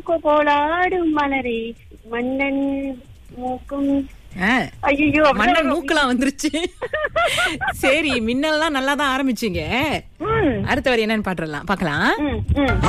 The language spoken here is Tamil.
போலாடும் மலரே மன்னன் மூக்கும். ஐயோ, மன்னன் மூக்கெல்லாம் வந்துருச்சு. சரி, மின்னல்லாம் நல்லா தான் ஆரம்பிச்சீங்க. அடுத்த வரி என்னன்னு பாக்கலாம்.